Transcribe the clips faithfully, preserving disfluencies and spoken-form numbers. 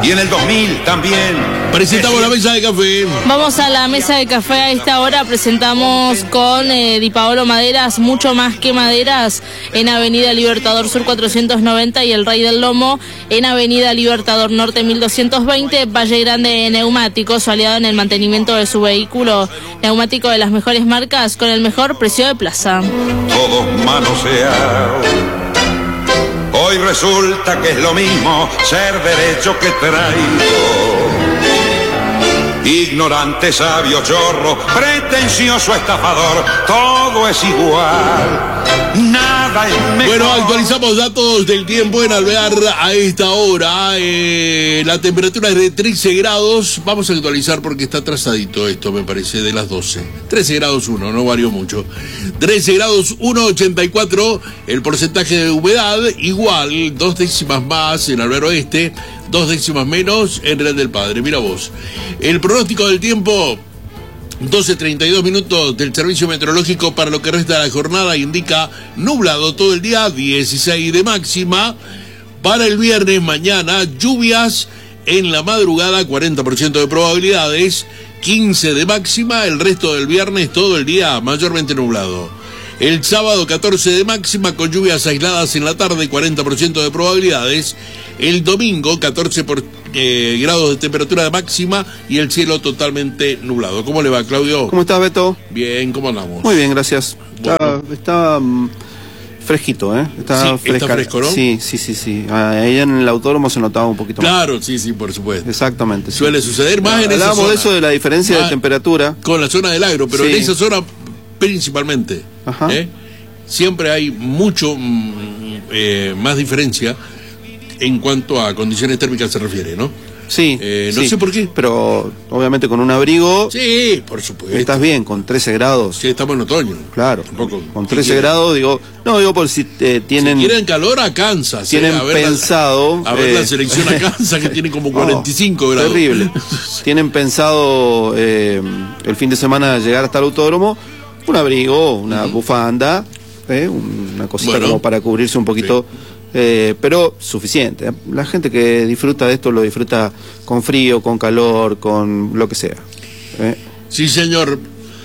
Y en el dos mil también. Presentamos la mesa de café. Vamos a la mesa de café a esta hora. Presentamos con eh, Di Paolo Maderas, mucho más que maderas, en Avenida Libertador Sur cuatrocientos noventa y El Rey del Lomo en Avenida Libertador Norte mil doscientos veinte. Valle Grande Neumáticos, su aliado en el mantenimiento de su vehículo. Neumático de las mejores marcas con el mejor precio de plaza. Todos manoseados. Hoy resulta que es lo mismo ser derecho que traidor. Ignorante, sabio, chorro, pretencioso, estafador, todo es igual, nada es mejor. Bueno, actualizamos datos del tiempo en Alvear a esta hora. Eh, la temperatura es de trece grados. Vamos a actualizar porque está atrasadito esto, me parece, de las doce. trece grados uno, no varió mucho. trece grados uno, ochenta y cuatro. El porcentaje de humedad, igual, dos décimas más en Alvear Oeste, dos décimas menos en Real del Padre. Mira vos. El pronóstico del tiempo, doce treinta y dos minutos del servicio meteorológico para lo que resta de la jornada, indica nublado todo el día, dieciséis de máxima. Para el viernes mañana, lluvias en la madrugada, cuarenta por ciento de probabilidades, quince de máxima. El resto del viernes todo el día mayormente nublado. El sábado, catorce de máxima con lluvias aisladas en la tarde, cuarenta por ciento de probabilidades. El domingo, catorce por, eh, grados de temperatura de máxima y el cielo totalmente nublado. ¿Cómo le va, Claudio? ¿Cómo estás, Beto? Bien, ¿cómo andamos? Muy bien, gracias. Bueno. Está, está um, fresquito, ¿eh? Está, sí, está fresco, ¿no? Sí, sí, sí, sí. Ahí en el autódromo se notaba un poquito claro, más. sí, sí, por supuesto. Exactamente. Sí. Suele suceder más en esa zona. Hablábamos de eso, de la diferencia más de temperatura. Con la zona del agro, pero sí. En esa zona principalmente. Ajá. ¿eh? Siempre hay mucho mm, eh, más diferencia en cuanto a condiciones térmicas se refiere, ¿no? Sí. Eh, no sí. sé por qué. Pero obviamente con un abrigo. Sí, por supuesto. Estás bien, con trece grados. Sí, estamos en otoño. Claro. Tampoco, con trece grados, digo. No, digo por si eh, tienen. Si quieren calor a Kansas. Tienen eh, a ver pensado. La, a ver eh, la selección a Kansas que tiene como cuarenta y cinco oh, grados. Terrible. Tienen pensado eh, el fin de semana llegar hasta el autódromo. Un abrigo, una uh-huh. bufanda. Eh, una cosita bueno, como para cubrirse un poquito, sí. eh, pero suficiente. La gente que disfruta de esto lo disfruta con frío, con calor, con lo que sea. Eh. Sí, señor.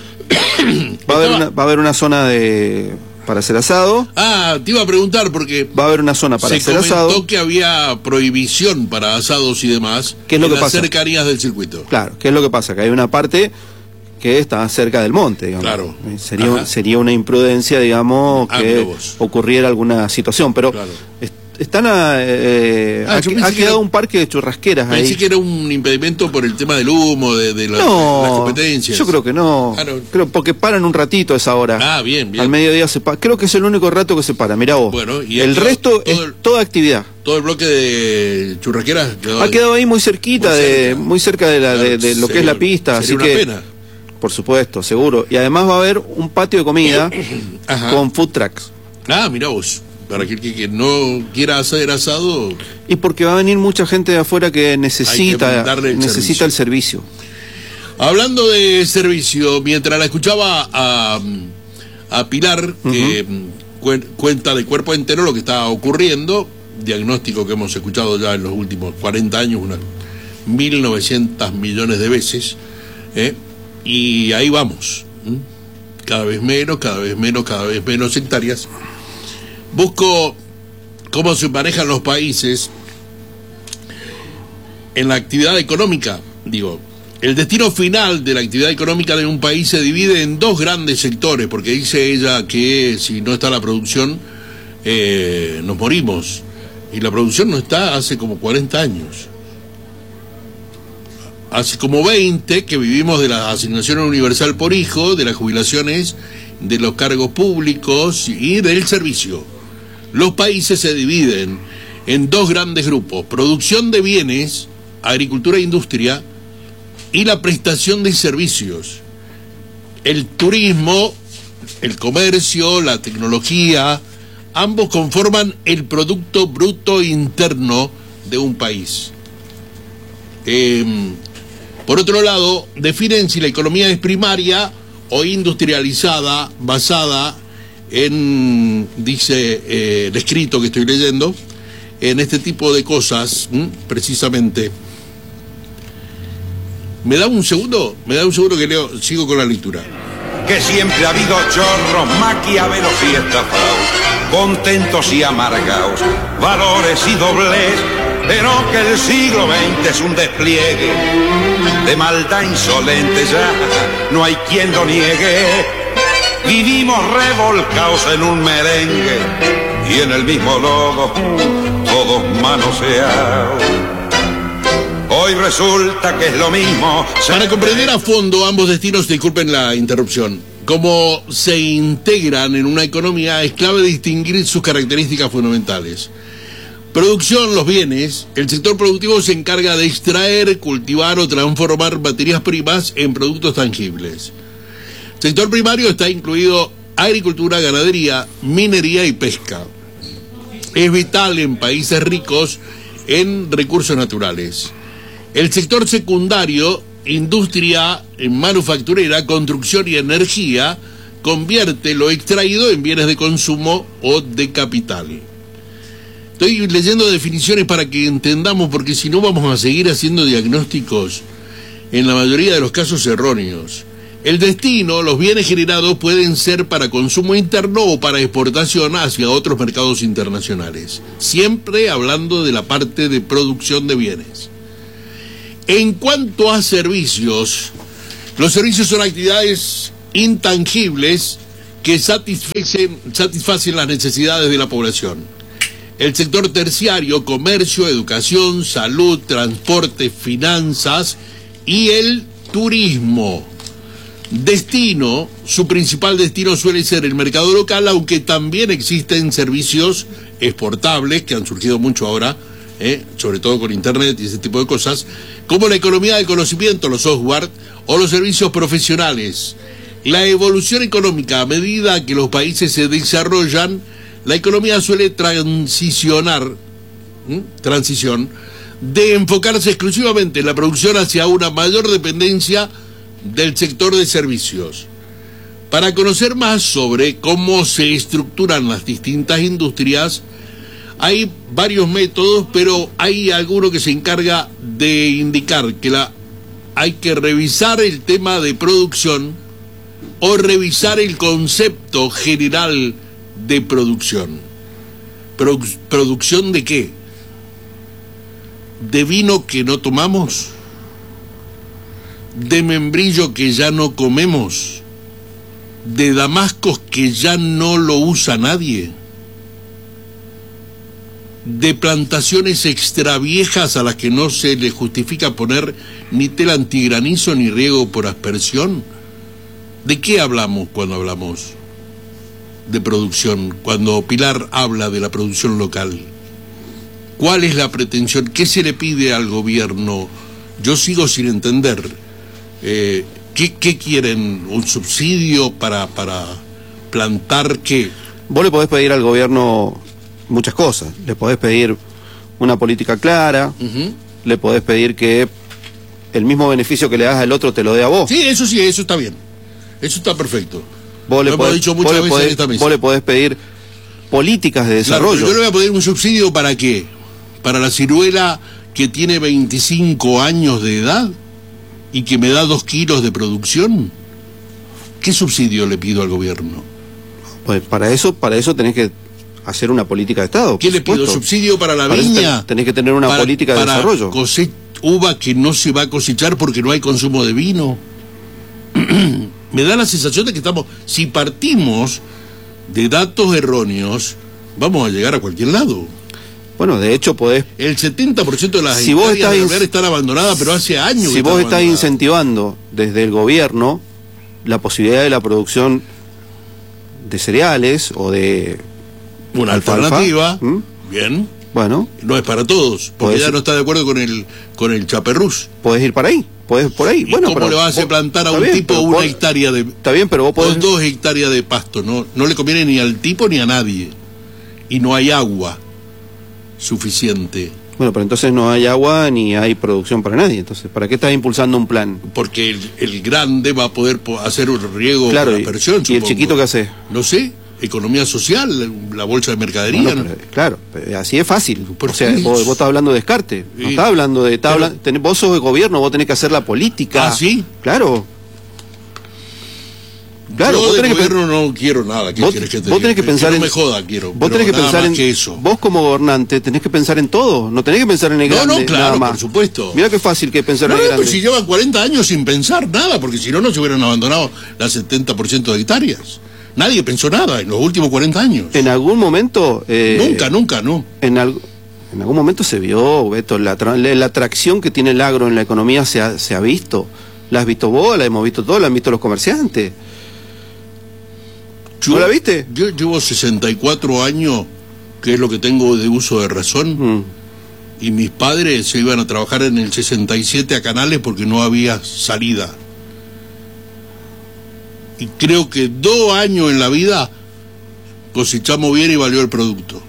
Va a haber una, va a haber una zona de para hacer asado. Ah, te iba a preguntar porque va a haber una zona para hacer asado. Se comentó que había prohibición para asados y demás. ¿Qué es lo en que las pasa? cercanías del circuito. Claro, ¿qué es lo que pasa? Que hay una parte que está cerca del monte, digamos. Claro. Sería, sería una imprudencia, digamos, ah, que ocurriera alguna situación, pero claro. est están a, eh, ah, ha, ha quedado era, un parque de churrasqueras pensé ahí. Pensé que era un impedimento por el tema del humo, de, de, la, no, de las competencias. Yo creo que no. Claro. Creo porque paran un ratito a esa hora. Ah, bien, bien. Al mediodía se para. Creo que es el único rato que se para. Mirá vos. Bueno, y el resto es el, toda actividad. Todo el bloque de churrasqueras quedó ha quedado ahí muy cerquita, muy cerca de, muy cerca de, la, claro, de, de lo sería, que es la pista. Así una que. Pena. Por supuesto, seguro. Y además va a haber un patio de comida con food trucks. Ah, mirá vos. Para aquel que, que no quiera hacer asado. Y porque va a venir mucha gente de afuera que necesita, que el necesita servicio. el servicio. Hablando de servicio, mientras la escuchaba a, a Pilar, uh-huh. que cu cuenta de cuerpo entero lo que está ocurriendo, diagnóstico que hemos escuchado ya en los últimos cuarenta años, unas mil novecientos millones de veces, ¿eh? Y ahí vamos, ¿eh? Cada vez menos, cada vez menos, cada vez menos hectáreas. Busco cómo se manejan los países en la actividad económica. Digo, el destino final de la actividad económica de un país se divide en dos grandes sectores, porque dice ella que si no está la producción, eh, nos morimos. Y la producción no está hace como cuarenta años. Hace como veinte que vivimos de la asignación universal por hijo, de las jubilaciones, de los cargos públicos y del servicio. Los países se dividen en dos grandes grupos: producción de bienes, agricultura e industria, y la prestación de servicios. El turismo, el comercio, la tecnología, ambos conforman el Producto Bruto Interno de un país. Eh, por otro lado, definen si la economía es primaria o industrializada, basada en, dice eh, el escrito que estoy leyendo, en este tipo de cosas, ¿m? precisamente. ¿Me da un segundo? ¿Me da un segundo que leo? Sigo con la lectura. Que siempre ha habido chorros, maquiavelos y estafados, contentos y amargados, valores y doblez, pero que el siglo veinte es un despliegue de maldad insolente, ya no hay quien lo niegue. Vivimos revolcados en un merengue y en el mismo lodo, todos manoseados. Hoy resulta que es lo mismo. Para comprender a fondo ambos destinos, disculpen la interrupción, cómo se integran en una economía, es clave distinguir sus características fundamentales. Producción, los bienes. El sector productivo se encarga de extraer, cultivar o transformar materias primas en productos tangibles. Sector primario está incluido agricultura, ganadería, minería y pesca. Es vital en países ricos en recursos naturales. El sector secundario, industria manufacturera, construcción y energía, convierte lo extraído en bienes de consumo o de capital. Estoy leyendo definiciones para que entendamos, porque si no vamos a seguir haciendo diagnósticos, en la mayoría de los casos erróneos. El destino, los bienes generados pueden ser para consumo interno o para exportación hacia otros mercados internacionales, siempre hablando de la parte de producción de bienes. En cuanto a servicios, los servicios son actividades intangibles que satisfacen, satisfacen las necesidades de la población. El sector terciario, comercio, educación, salud, transporte, finanzas y el turismo. Destino, su principal destino suele ser el mercado local, aunque también existen servicios exportables que han surgido mucho ahora, ¿eh? sobre todo con internet y ese tipo de cosas, como la economía del conocimiento, los software o los servicios profesionales. La evolución económica, a medida que los países se desarrollan, la economía suele transicionar, ¿m? transición, de enfocarse exclusivamente en la producción hacia una mayor dependencia del sector de servicios. Para conocer más sobre cómo se estructuran las distintas industrias, hay varios métodos, pero hay alguno que se encarga de indicar que la, hay que revisar el tema de producción o revisar el concepto general de producción. Produ ¿Producción de qué? ¿De vino que no tomamos? ¿De membrillo que ya no comemos? ¿De damascos que ya no lo usa nadie? ¿De plantaciones extraviejas a las que no se le justifica poner ni tela antigranizo ni riego por aspersión? ¿De qué hablamos cuando hablamos de producción, cuando Pilar habla de la producción local? ¿Cuál es la pretensión? ¿Qué se le pide al gobierno? Yo sigo sin entender. Eh, ¿qué, ¿Qué quieren? ¿Un subsidio para, para plantar qué? Vos le podés pedir al gobierno muchas cosas. Le podés pedir una política clara, uh-huh. le podés pedir que el mismo beneficio que le das al otro te lo dé a vos. Sí, eso sí, eso está bien. Eso está perfecto. Vos le, podés, dicho muchas vos, veces podés, en esta mesa. Vos le podés pedir políticas de desarrollo. Claro, yo le voy a pedir un subsidio ¿para qué? ¿Para la ciruela que tiene veinticinco años de edad y que me da dos kilos de producción? ¿Qué subsidio le pido al gobierno? Pues para eso, para eso tenés que hacer una política de Estado. ¿Qué le pido? ¿Subsidio para la para viña? Tenés que tener una para, política de para desarrollo. Cose uva que no se va a cosechar porque no hay consumo de vino. Me da la sensación de que estamos, si partimos de datos erróneos, vamos a llegar a cualquier lado. Bueno, de hecho podés... El setenta por ciento de las si hectáreas de alvear están abandonadas, pero hace años Si que vos estás abandonadas. incentivando desde el gobierno la posibilidad de la producción de cereales o de... Una alfalfa, alternativa, ¿Mm? bien. Bueno. No es para todos, porque ya ir, no está de acuerdo con el con el chaperrús. Podés ir para ahí, podés por ahí. ¿Y bueno, cómo pero le vas a hacer plantar a un bien, tipo una vos, hectárea de... Está bien, pero vos podés... dos hectáreas de pasto, no, no le conviene ni al tipo ni a nadie. Y no hay agua suficiente. Bueno, pero entonces no hay agua ni hay producción para nadie. Entonces, ¿para qué estás impulsando un plan? Porque el, el grande va a poder hacer un riego claro, por aspersión, ¿y, ¿y el chiquito qué hace? No sé. economía social, la bolsa de mercadería. Bueno, ¿no? pero, claro, así es fácil. ¿Por o sea, qué? vos, vos estás hablando de descarte. Sí. No estás hablando de... Estás Pero... hablando, tenés, vos sos de gobierno, vos tenés que hacer la política. ¿Ah, sí? Claro. Claro, Yo vos de tenés que gobierno no quiero nada. ¿Qué vos, quieres que te vos diga? tenés que pensar que no en... me joda, quiero. Vos tenés que nada pensar más en... que eso. Vos como gobernante tenés que pensar en todo. No tenés que pensar en el No, grande, no, claro, nada más. por supuesto. Mira qué fácil que es pensar No, en el no, grande. pues si llevan cuarenta años sin pensar nada, porque si no, no se hubieran abandonado las setenta por ciento de hectáreas. Nadie pensó nada en los últimos cuarenta años. En algún momento... Eh, nunca, nunca, no. En, al, en algún momento se vio, Beto, la, la, la atracción que tiene el agro en la economía se ha, se ha visto. La has visto vos, la hemos visto todos, la han visto los comerciantes. Yo, ¿No la viste? Yo llevo sesenta y cuatro años, que es lo que tengo de uso de razón, Mm. y mis padres se iban a trabajar en el sesenta y siete a Canales porque no había salida. Y creo que dos años en la vida cosechamos bien y valió el producto.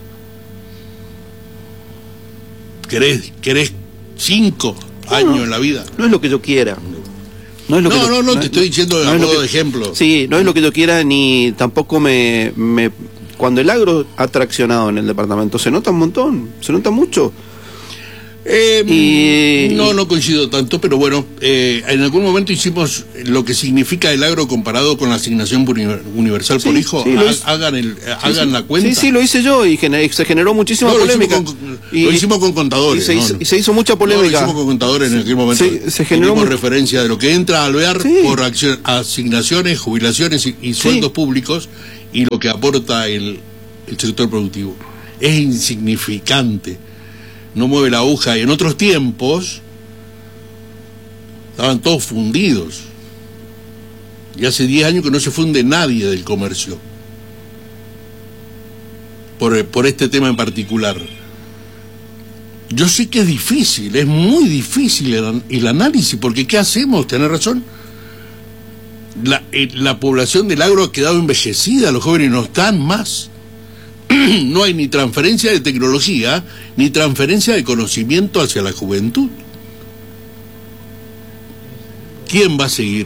¿Querés, querés cinco No, años no. en la vida? No es lo que yo quiera. No, es lo No, que yo- no, no, te es- estoy diciendo a es lo modo que- de ejemplo. Sí, no es lo que yo quiera, ni tampoco me, me... Cuando el agro ha traccionado en el departamento, se nota un montón, se nota mucho. Eh, Y- No, no coincido tanto, pero bueno, eh, en algún momento hicimos lo que significa el agro comparado con la asignación por uni- universal por Sí, hijo. sí, lo Ha- hice. hagan el, Sí, hagan sí. la cuenta. Sí, sí, lo hice yo y gener- se generó muchísima No, lo hicimos polémica. con- y, lo hicimos con contadores. y se, ¿no? hizo, y se hizo mucha No, lo polémica. hicimos con contadores en aquel momento. Se- se generó Tuvimos mu- referencia de lo que entra a alvear Sí. por acción- asignaciones, jubilaciones y, y sueldos públicos y lo que aporta el, el sector productivo. Es insignificante. No mueve la aguja. Y en otros tiempos estaban todos fundidos. Y hace diez años que no se funde nadie del comercio. Por, por este tema en particular. Yo sé que es difícil, es muy difícil el, el análisis, porque ¿qué hacemos? Tenés razón. La, eh, la población del agro ha quedado envejecida, los jóvenes no están más. No hay ni transferencia de tecnología, ni transferencia de conocimiento hacia la juventud. ¿Quién va a seguir?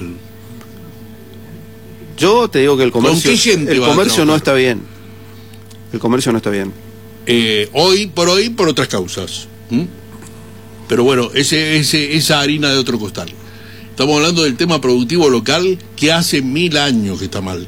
Yo te digo que el comercio, qué gente el va a comercio no trabajar? está bien. El comercio no está bien. Eh, hoy por hoy, por otras causas. ¿Mm? Pero bueno, ese, ese, esa harina de otro costal. Estamos hablando del tema productivo local que hace mil años que está mal.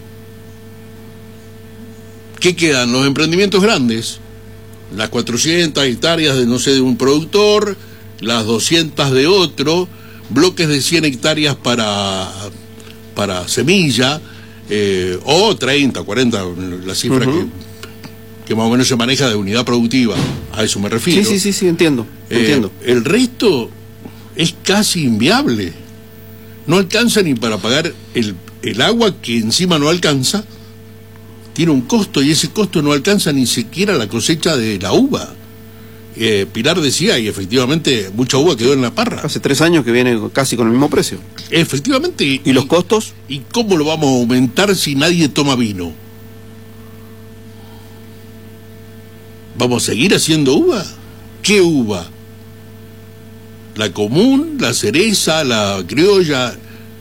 ¿Qué quedan? Los emprendimientos grandes, las cuatrocientas hectáreas de, no sé, de un productor, las doscientas de otro, bloques de cien hectáreas para, para semilla, eh, o treinta, cuarenta, la cifra Ujú. que, que más o menos se maneja de unidad productiva, a eso me refiero. Sí, sí, sí, sí, entiendo. Eh, entiendo. el resto es casi inviable. No alcanza ni para pagar el, el agua que encima no alcanza. Tiene un costo y ese costo no alcanza ni siquiera la cosecha de la uva. Eh, Pilar decía, y efectivamente mucha uva quedó en la parra. Hace tres años que viene casi con el mismo precio. Efectivamente. ¿Y los costos? ¿Y cómo lo vamos a aumentar si nadie toma vino? ¿Vamos a seguir haciendo uva? ¿Qué uva? ¿La común, la cereza, la criolla?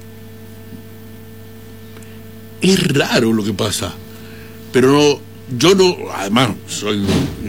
Es raro lo que pasa. Pero no, yo no, además soy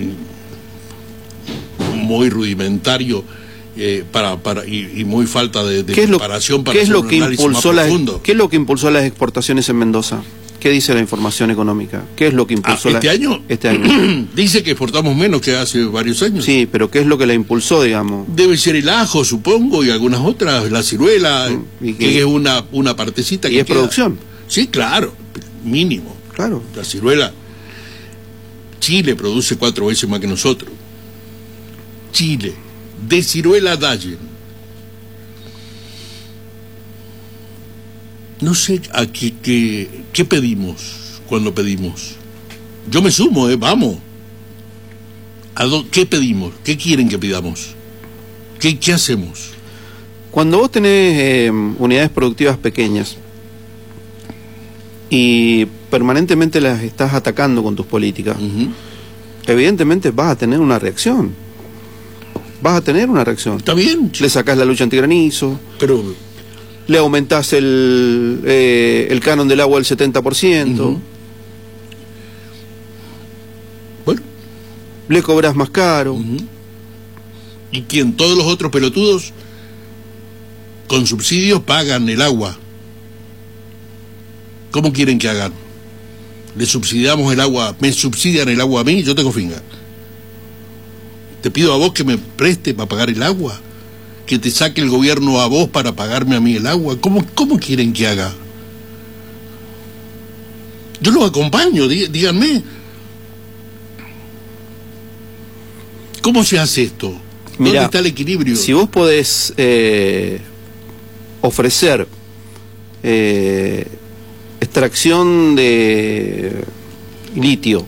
muy rudimentario eh, para, para, y, y muy falta de, de ¿Qué es lo, preparación para qué es hacer lo un que análisis impulsó más las, profundo. ¿Qué es lo que impulsó las exportaciones en Mendoza? ¿Qué dice la información económica? ¿Qué es lo que Ah, impulsó ¿este la- año? Este año. Dice que exportamos menos que hace varios años. Sí, pero ¿qué es lo que la impulsó, digamos? Debe ser el ajo, supongo, y algunas otras, la ciruela, Mm, y que, que- es una, una partecita Y que es queda. producción. Sí, claro, mínimo. Claro. La ciruela, Chile produce cuatro veces más que nosotros. Chile, de ciruela Dallen. No sé a qué, qué, qué pedimos cuando pedimos. Yo me sumo, ¿eh? Vamos. ¿A dó- ¿Qué pedimos? ¿Qué quieren que pidamos? ¿Qué, qué hacemos? Cuando vos tenés eh, unidades productivas pequeñas y permanentemente las estás atacando con tus políticas, Ujú. evidentemente vas a tener una reacción. Vas a tener una reacción. Está bien, Le sacás la lucha antigranizo, pero le aumentás el, eh, el canon del agua al setenta por ciento. Ujú. le cobras más caro. Uh-huh. ¿Y quién? Todos los otros pelotudos con subsidios pagan el agua. ¿Cómo quieren que hagan? Le subsidiamos el agua, me subsidian el agua a mí, yo tengo finga. Te pido a vos que me preste para pagar el agua, que te saque el gobierno a vos para pagarme a mí el agua. ¿Cómo, cómo quieren que haga? Yo los acompaño, dí, díganme. ¿Cómo se hace esto? ¿Dónde Mirá, está el equilibrio? Si vos podés eh, ofrecer eh, extracción de litio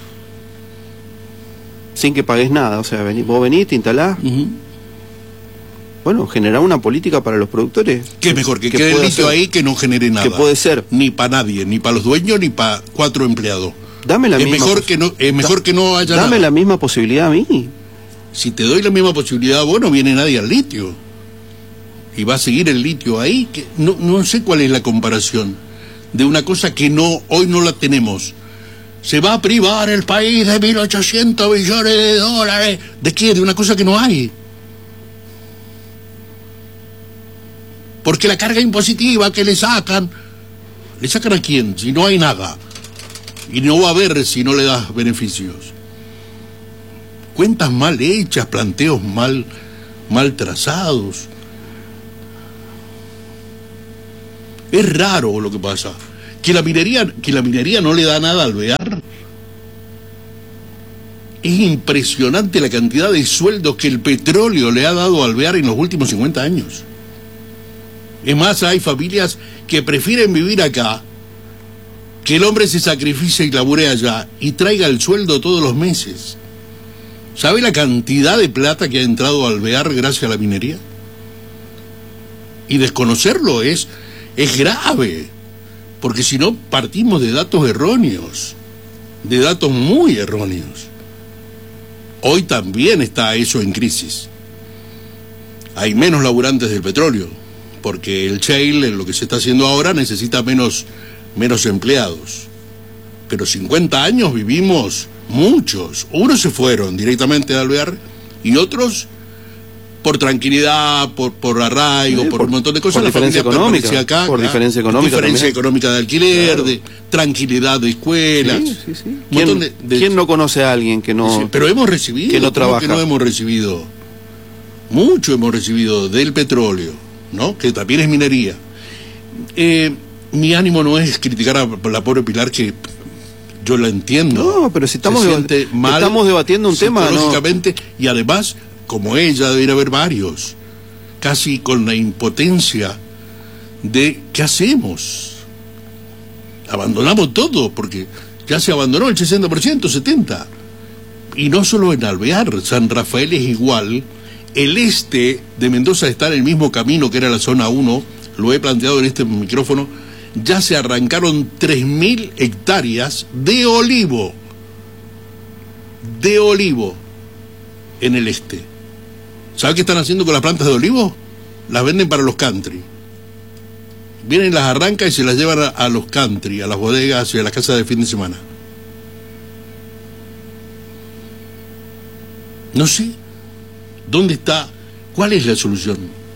sin que pagues nada, o sea, vení, vos venís, te instalás, uh-huh. bueno, generar una política para los productores. ¿Qué es mejor? Que, que quede el litio ahí que no genere nada. Que puede ser. Ni para nadie, ni para los dueños, ni para cuatro empleados. Dame la es misma mejor que no Es mejor da, que no haya dame nada. la misma posibilidad a mí. Si te doy la misma posibilidad, vos no viene nadie al litio. Y va a seguir el litio ahí. Que no, no sé cuál es la comparación de una cosa que no hoy no la tenemos. Se va a privar el país de mil ochocientos millones de dólares. ¿De qué? De una cosa que no hay. Porque la carga impositiva que le sacan, ¿le sacan a quién? Si no hay nada. Y no va a haber si no le das beneficios. Cuentas mal hechas, planteos mal, mal trazados. Es raro lo que pasa. Que la minería, que la minería no le da nada al Alvear. Es impresionante la cantidad de sueldos que el petróleo le ha dado al Alvear en los últimos cincuenta años. Es más, hay familias que prefieren vivir acá, que el hombre se sacrificie y labure allá y traiga el sueldo todos los meses. ¿Sabe la cantidad de plata que ha entrado al Alvear gracias a la minería? Y desconocerlo es, es grave, porque si no partimos de datos erróneos, de datos muy erróneos. Hoy también está eso en crisis. Hay menos laburantes del petróleo, porque el shale, en lo que se está haciendo ahora, necesita menos, menos empleados. Pero cincuenta años vivimos muchos. Unos se fueron directamente a Alvear y otros por tranquilidad, por, por arraigo, sí, por, por un montón de cosas. Por diferencia económica. Acá, por acá, diferencia económica. Diferencia también. económica de alquiler, claro. de tranquilidad de escuelas. Sí, sí, sí. ¿Quién, de, de... ¿Quién no conoce a alguien que no... Sí, pero hemos recibido, que no trabaja? Que no hemos recibido. Mucho hemos recibido del petróleo, ¿no? Que también es minería. Eh, mi ánimo no es criticar a la pobre Pilar, que yo la entiendo. No, pero si estamos, deba mal, estamos debatiendo un tema, ¿no? Y además, como ella, debería haber varios, casi con la impotencia de ¿qué hacemos? Abandonamos todo, porque ya se abandonó el sesenta por ciento, setenta por ciento. Y no solo en Alvear, San Rafael es igual. El este de Mendoza está en el mismo camino que era la zona uno, lo he planteado en este micrófono. Ya se arrancaron tres mil hectáreas de olivo, de olivo, en el este. ¿Sabe qué están haciendo con las plantas de olivo? Las venden para los country. Vienen, las arrancan y se las llevan a, a los country, a las bodegas y a las casas de fin de semana. No sé, ¿dónde está? ¿Cuál es la solución?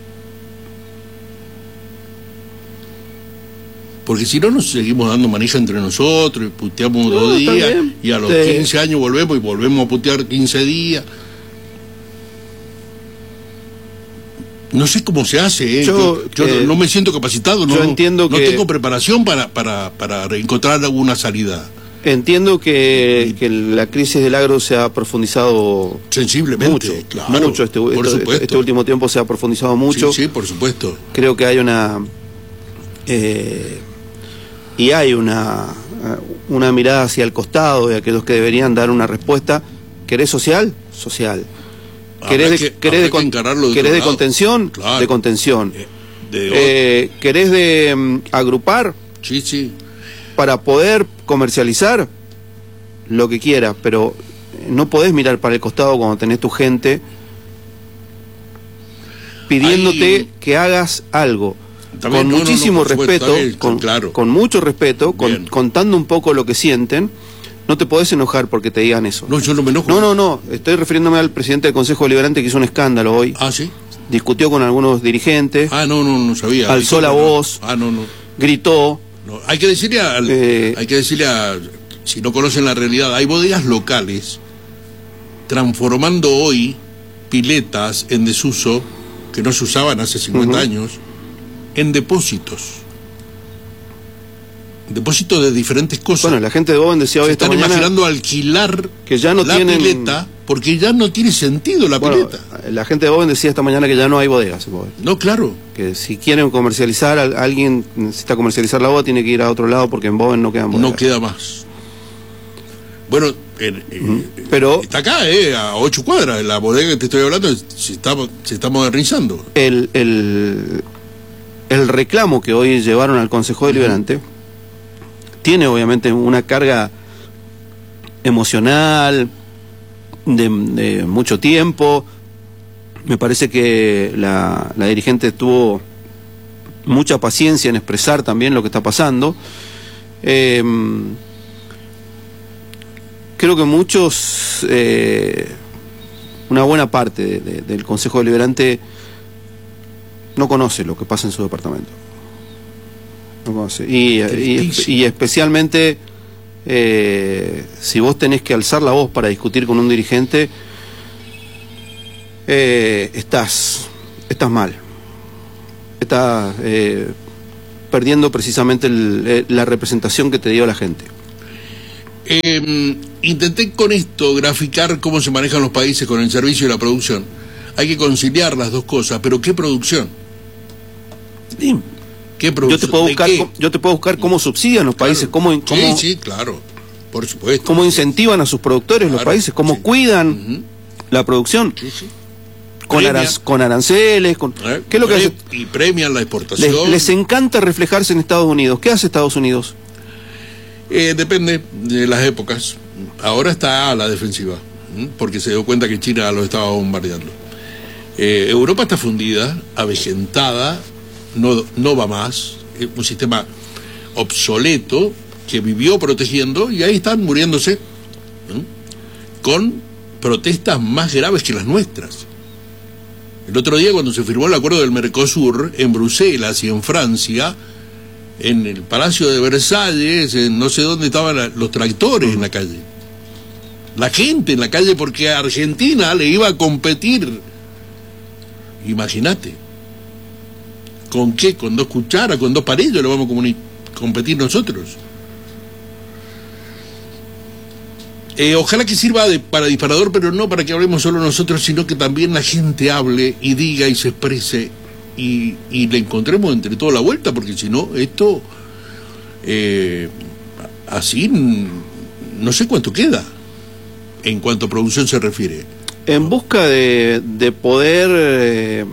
Porque si no, nos seguimos dando manija entre nosotros y puteamos no, dos días y a los sí. quince años volvemos y volvemos a putear quince días. No sé cómo se hace, ¿eh? yo, yo, yo eh, no me siento capacitado, no, yo entiendo no que, tengo preparación para, para, para encontrar alguna salida. Entiendo que, que la crisis del agro se ha profundizado sensiblemente, mucho, claro, mucho este, este, este último tiempo se ha profundizado mucho. Sí, sí, por supuesto. Creo que hay una eh, y hay una una mirada hacia el costado de aquellos que deberían dar una respuesta. ¿Querés social? Social. ¿Querés de, que, querés de, con, de, ¿querés de contención? Claro. De contención. Eh, de eh, ¿Querés de um, agrupar? Sí, sí. Para poder comercializar lo que quieras, pero no podés mirar para el costado cuando tenés tu gente pidiéndote Ay. que hagas algo. También, con no, muchísimo no, no, respeto, bien, con, claro. con mucho respeto, con, contando un poco lo que sienten, No te podés enojar porque te digan eso. No, yo no me enojo. No, no, no. Estoy refiriéndome al presidente del Consejo Deliberante que hizo un escándalo hoy. Ah, ¿sí? Discutió con algunos dirigentes. Ah, no, no, no sabía. Alzó la voz. Ah, no, no. Gritó. No, hay que decirle al, Eh, hay que decirle a, si no conocen la realidad, hay bodegas locales transformando hoy piletas en desuso que no se usaban hace cincuenta Uh-huh. años en depósitos. Depósitos de diferentes cosas. Bueno, la gente de Boven decía hoy Se esta están mañana imaginando alquilar que ya no la tienen... pileta porque ya no tiene sentido la Bueno, pileta. la gente de Boven decía esta mañana que ya no hay bodegas en Boven. No, claro. Que si quieren comercializar, a- alguien necesita comercializar la boda, tiene que ir a otro lado porque en Boven no quedan bodegas. No queda más. Bueno, en- en- Pero está acá, eh, a ocho cuadras, la bodega que te estoy hablando se está, se está modernizando. el, el, el reclamo que hoy llevaron al Consejo Deliberante tiene obviamente una carga emocional de, de mucho tiempo. Me parece que la, la dirigente tuvo mucha paciencia en expresar también lo que está pasando. Eh, creo que muchos, eh, una buena parte de, de, del Consejo Deliberante no conoce lo que pasa en su departamento. No conoce. Y, y, y especialmente eh, si vos tenés que alzar la voz para discutir con un dirigente, eh, estás, estás mal. Estás eh, perdiendo precisamente el, eh, la representación que te dio la gente. Eh, intenté con esto graficar cómo se manejan los países con el servicio y la producción. Hay que conciliar las dos cosas, pero ¿qué producción? Sí. ¿Qué Yo producción? te puedo ¿De buscar, qué? cómo- yo te puedo buscar cómo subsidian los países, Claro. cómo, cómo, Sí, sí, claro, por supuesto. cómo incentivan a sus productores los Claro, países, cómo sí. cuidan Ujú. la producción, Sí, sí. con, Premia. aran- con aranceles, con, Eh, ¿qué es lo que pre- hace? Y premian la exportación. Les, les encanta reflejarse en Estados Unidos. ¿Qué hace Estados Unidos? Eh, depende de las épocas. Ahora está a la defensiva, ¿m? porque se dio cuenta que China lo estaba bombardeando. Eh, Europa está fundida, avejentada, no, no va más. Es un sistema obsoleto que vivió protegiendo y ahí están muriéndose, ¿m? con protestas más graves que las nuestras. El otro día, cuando se firmó el acuerdo del Mercosur en Bruselas y en Francia, en el Palacio de Versalles, en no sé dónde estaban la- los tractores en la calle. La gente en la calle porque a Argentina le iba a competir. Imagínate. ¿Con qué? ¿Con dos cucharas? ¿Con dos palillos le vamos a comuni- competir nosotros? Eh, ojalá que sirva de, para disparador, pero no para que hablemos solo nosotros, sino que también la gente hable y diga y se exprese y, y le encontremos entre toda la vuelta, porque si no, esto eh, así mm, no sé cuánto queda en cuanto a producción se refiere. En busca de, de poder eh,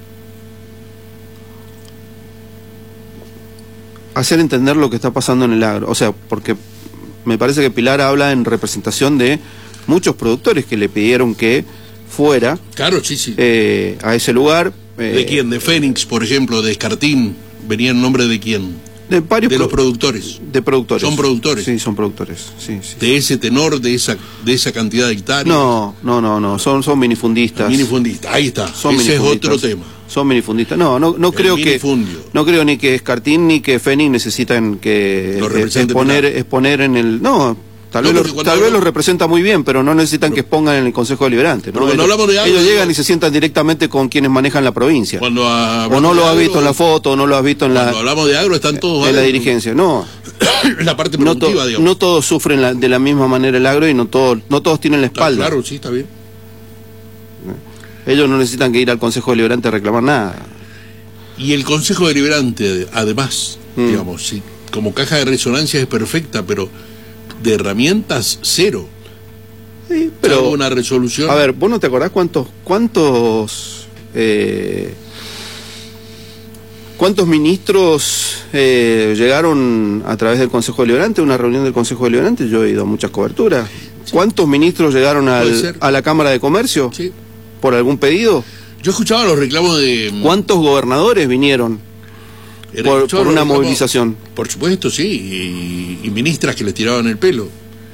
hacer entender lo que está pasando en el agro. O sea, porque me parece que Pilar habla en representación de muchos productores que le pidieron que fuera Claro, sí, sí. eh, a ese lugar. eh, ¿De quién? ¿De Fénix, por ejemplo? ¿De Escartín? ¿Venía en nombre de quién? De varios De los pro- productores. de productores. Son productores. Sí, son productores. Sí, sí. De ese tenor, de esa, de esa cantidad de hectáreas. No, no, no, no. Son, son minifundistas. Minifundista, ahí está. Son Ese es minifundistas. otro tema. Son minifundistas. No, no, no El creo que minifundio. no creo ni que Escartín ni que Fénix necesitan que Lo eh, represente exponer, Pilar. exponer en el. No, tal No, vez porque lo, cuando tal vez hablo- lo representa muy bien, pero no necesitan que expongan en el Consejo Deliberante. ¿no? Pero cuando ellos hablamos de agro, ellos digo- llegan y se sientan directamente con quienes manejan la provincia. Cuando a- O no lo has agro, visto en la foto, o no lo has visto en la, Cuando hablamos de agro están todos en la adentro. dirigencia. No, La parte no, to- productiva, digamos. no todos sufren la- de la misma manera el agro y no todos, no todos tienen la Está espalda. Claro, sí, está bien. Ellos no necesitan que ir al Consejo Deliberante a reclamar nada. Y el Consejo Deliberante, además, Mm. digamos, sí, como caja de resonancia es perfecta, pero de herramientas cero. Sí, Pero pero una resolución. a ver, ¿vos no te acordás cuántos cuántos eh, cuántos ministros eh, llegaron a través del Consejo Deliberante, una reunión del Consejo Deliberante? Yo he ido a muchas coberturas. ¿Cuántos ministros llegaron Puede al- ser. a la Cámara de Comercio Sí. por algún pedido? Yo escuchaba los reclamos de. ¿Cuántos gobernadores vinieron Era- por, escuchaba por los una reclamos- movilización? Por supuesto, sí. Y, y ministras que les tiraban el pelo.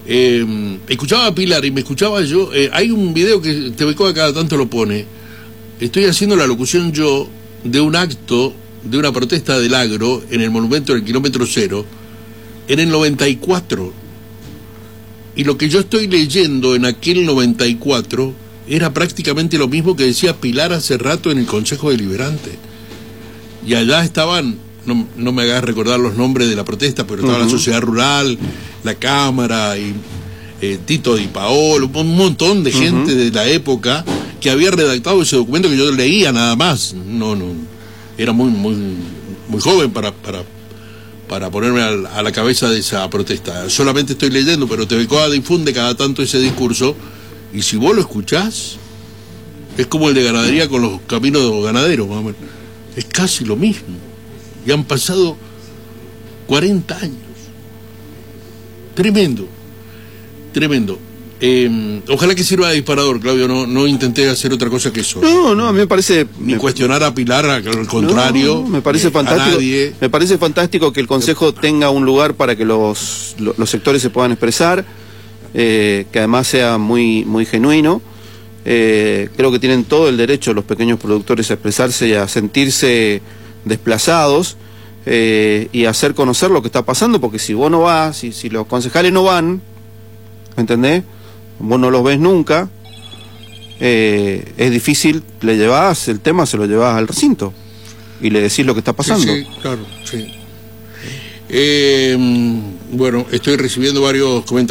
Eh, escuchaba a Pilar y me escuchaba yo. Eh, hay un video que T V Coa cada tanto lo pone. Estoy haciendo la locución yo de un acto, de una protesta del agro en el monumento del kilómetro cero, en el noventa y cuatro. Y lo que yo estoy leyendo en aquel noventa y cuatro era prácticamente lo mismo que decía Pilar hace rato en el Consejo Deliberante. Y allá estaban, no, no me hagas recordar los nombres de la protesta, pero estaba uh-huh. la Sociedad Rural, la Cámara, y eh, Tito Di Paolo, un montón de gente uh-huh. de la época que había redactado ese documento que yo leía nada más. No, no, era muy, muy, muy joven para, para, para ponerme a, a la cabeza de esa protesta. Solamente estoy leyendo, pero T V Coa difunde cada tanto ese discurso, y si vos lo escuchás, es como el de ganadería con los caminos ganaderos, más o menos. Es casi lo mismo. Y han pasado cuarenta años. Tremendo, tremendo. Eh, ojalá que sirva de disparador, Claudio. No, no intenté hacer otra cosa que eso. No, no, a mí me parece. Ni me... cuestionar a Pilar, al contrario. No, me parece eh, fantástico. Me parece fantástico que el Consejo tenga un lugar para que los, los, los sectores se puedan expresar, eh, que además sea muy, muy genuino. Eh, creo que tienen todo el derecho los pequeños productores a expresarse y a sentirse desplazados. Eh, y hacer conocer lo que está pasando, porque si vos no vas, si, si los concejales no van, ¿entendés? Vos no los ves nunca, eh, es difícil, le llevás el tema, se lo llevás al recinto y le decís lo que está pasando. Sí, sí, claro, sí. Eh, bueno, estoy recibiendo varios comentarios.